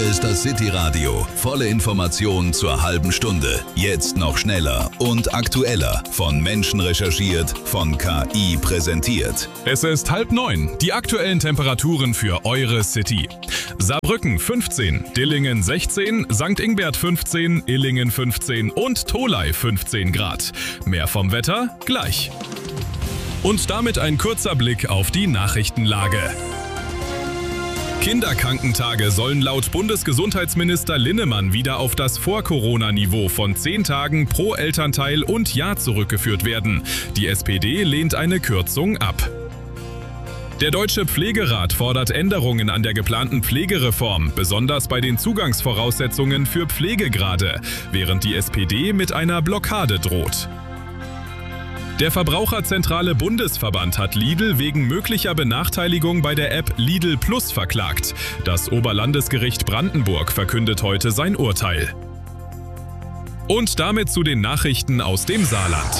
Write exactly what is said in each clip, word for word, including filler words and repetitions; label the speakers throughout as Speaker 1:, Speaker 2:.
Speaker 1: Hier ist das City Radio. Volle Informationen zur halben Stunde. Jetzt noch schneller und aktueller. Von Menschen recherchiert, von K I präsentiert.
Speaker 2: Es ist halb neun. Die aktuellen Temperaturen für eure City. Saarbrücken fünfzehn, Dillingen sechzehn, Sankt Ingbert fünfzehn, Illingen fünfzehn und Tholey fünfzehn Grad. Mehr vom Wetter gleich. Und damit ein kurzer Blick auf die Nachrichtenlage. Kinderkrankentage sollen laut Bundesgesundheitsminister Linnemann wieder auf das Vor-Corona-Niveau von zehn Tagen pro Elternteil und Jahr zurückgeführt werden. Die S P D lehnt eine Kürzung ab. Der Deutsche Pflegerat fordert Änderungen an der geplanten Pflegereform, besonders bei den Zugangsvoraussetzungen für Pflegegrade, während die S P D mit einer Blockade droht. Der Verbraucherzentrale Bundesverband hat Lidl wegen möglicher Benachteiligung bei der App Lidl Plus verklagt. Das Oberlandesgericht Brandenburg verkündet heute sein Urteil. Und damit zu den Nachrichten aus dem Saarland.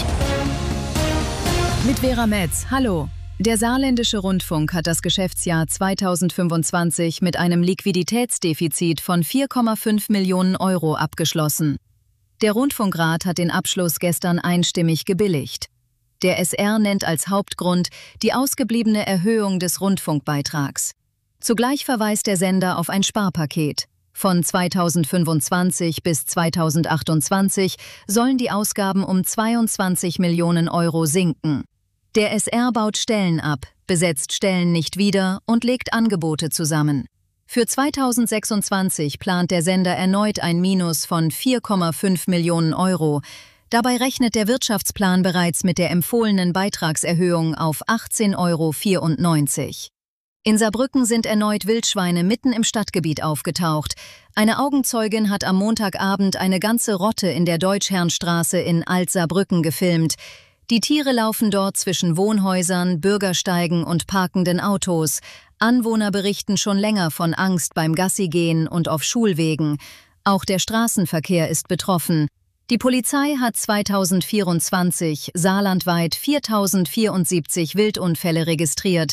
Speaker 3: Mit Vera Metz, hallo. Der Saarländische Rundfunk hat das Geschäftsjahr zweitausendfünfundzwanzig mit einem Liquiditätsdefizit von vier Komma fünf Millionen Euro abgeschlossen. Der Rundfunkrat hat den Abschluss gestern einstimmig gebilligt. Der S R nennt als Hauptgrund die ausgebliebene Erhöhung des Rundfunkbeitrags. Zugleich verweist der Sender auf ein Sparpaket. Von zweitausendfünfundzwanzig bis zweitausendachtundzwanzig sollen die Ausgaben um zweiundzwanzig Millionen Euro sinken. Der S R baut Stellen ab, besetzt Stellen nicht wieder und legt Angebote zusammen. Für zweitausendsechsundzwanzig plant der Sender erneut ein Minus von vier Komma fünf Millionen Euro. Dabei rechnet der Wirtschaftsplan bereits mit der empfohlenen Beitragserhöhung auf achtzehn Euro vierundneunzig. In Saarbrücken sind erneut Wildschweine mitten im Stadtgebiet aufgetaucht. Eine Augenzeugin hat am Montagabend eine ganze Rotte in der Deutschherrnstraße in Alt-Saarbrücken gefilmt. Die Tiere laufen dort zwischen Wohnhäusern, Bürgersteigen und parkenden Autos. Anwohner berichten schon länger von Angst beim Gassigehen und auf Schulwegen. Auch der Straßenverkehr ist betroffen. Die Polizei hat zweitausendvierundzwanzig saarlandweit viertausendvierundsiebzig Wildunfälle registriert,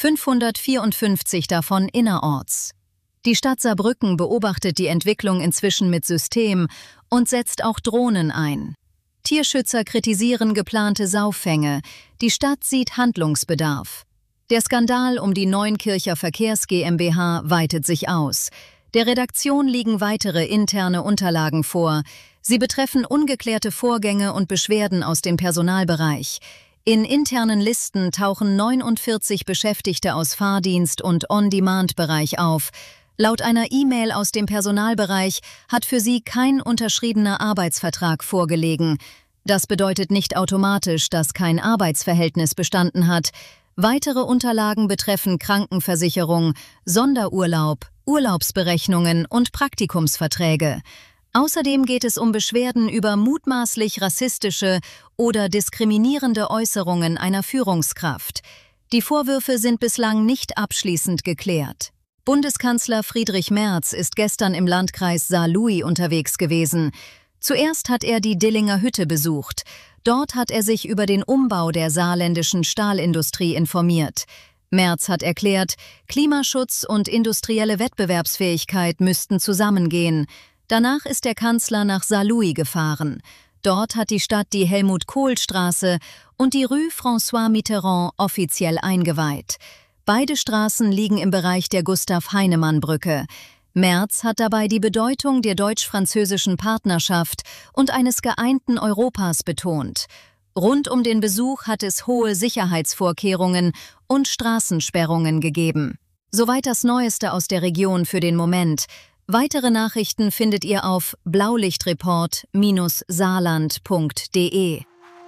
Speaker 3: fünfhundertvierundfünfzig davon innerorts. Die Stadt Saarbrücken beobachtet die Entwicklung inzwischen mit System und setzt auch Drohnen ein. Tierschützer kritisieren geplante Sauffänge. Die Stadt sieht Handlungsbedarf. Der Skandal um die Neunkircher Verkehrs GmbH weitet sich aus. Der Redaktion liegen weitere interne Unterlagen vor. Sie betreffen ungeklärte Vorgänge und Beschwerden aus dem Personalbereich. In internen Listen tauchen neunundvierzig Beschäftigte aus Fahrdienst- und On-Demand-Bereich auf. Laut einer E-Mail aus dem Personalbereich hat für sie kein unterschriebener Arbeitsvertrag vorgelegen. Das bedeutet nicht automatisch, dass kein Arbeitsverhältnis bestanden hat. Weitere Unterlagen betreffen Krankenversicherung, Sonderurlaub, Urlaubsberechnungen und Praktikumsverträge. Außerdem geht es um Beschwerden über mutmaßlich rassistische oder diskriminierende Äußerungen einer Führungskraft. Die Vorwürfe sind bislang nicht abschließend geklärt. Bundeskanzler Friedrich Merz ist gestern im Landkreis Saarlouis unterwegs gewesen. Zuerst hat er die Dillinger Hütte besucht. Dort hat er sich über den Umbau der saarländischen Stahlindustrie informiert. Merz hat erklärt, Klimaschutz und industrielle Wettbewerbsfähigkeit müssten zusammengehen. Danach ist der Kanzler nach Saarlouis gefahren. Dort hat die Stadt die Helmut-Kohl-Straße und die Rue François Mitterrand offiziell eingeweiht. Beide Straßen liegen im Bereich der Gustav-Heinemann-Brücke. Merz hat dabei die Bedeutung der deutsch-französischen Partnerschaft und eines geeinten Europas betont. Rund um den Besuch hat es hohe Sicherheitsvorkehrungen und Straßensperrungen gegeben. Soweit das Neueste aus der Region für den Moment. Weitere Nachrichten findet ihr auf blaulichtreport Bindestrich saarland Punkt de.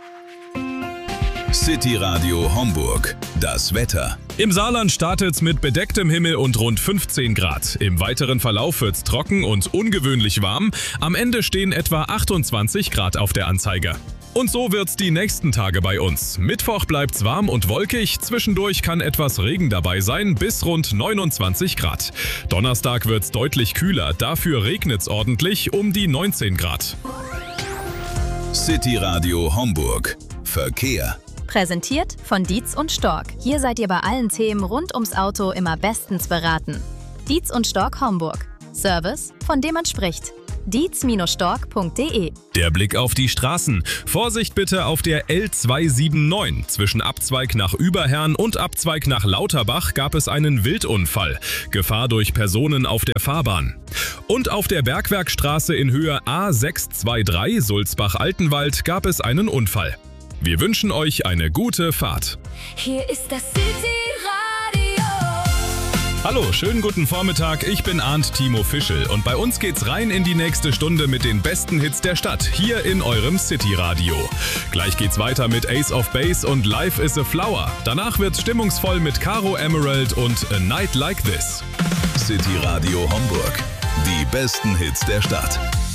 Speaker 1: City Radio Homburg. Das Wetter.
Speaker 2: Im Saarland startet's mit bedecktem Himmel und rund fünfzehn Grad. Im weiteren Verlauf wird's trocken und ungewöhnlich warm. Am Ende stehen etwa achtundzwanzig Grad auf der Anzeige. Und so wird's die nächsten Tage bei uns. Mittwoch bleibt's warm und wolkig, zwischendurch kann etwas Regen dabei sein, bis rund neunundzwanzig Grad. Donnerstag wird's deutlich kühler, dafür regnet's ordentlich um die neunzehn Grad.
Speaker 1: City Radio Homburg. Verkehr.
Speaker 4: Präsentiert von Dietz und Stork. Hier seid ihr bei allen Themen rund ums Auto immer bestens beraten. Dietz und Stork Homburg. Service, von dem man spricht. dietz Stork punkt de.
Speaker 2: Der Blick auf die Straßen. Vorsicht bitte auf der L zweihundertneunundsiebzig. Zwischen Abzweig nach Überherrn und Abzweig nach Lauterbach gab es einen Wildunfall. Gefahr durch Personen auf der Fahrbahn. Und auf der Bergwerkstraße in Höhe A sechshundertdreiundzwanzig Sulzbach-Altenwald gab es einen Unfall. Wir wünschen euch eine gute Fahrt.
Speaker 5: Hier ist das City Radio.
Speaker 2: Hallo, schönen guten Vormittag, ich bin Arndt Timo Fischel und bei uns geht's rein in die nächste Stunde mit den besten Hits der Stadt, hier in eurem City Radio. Gleich geht's weiter mit Ace of Base und Life is a Flower. Danach wird's stimmungsvoll mit Caro Emerald und A Night Like This.
Speaker 1: City Radio Homburg. Die besten Hits der Stadt.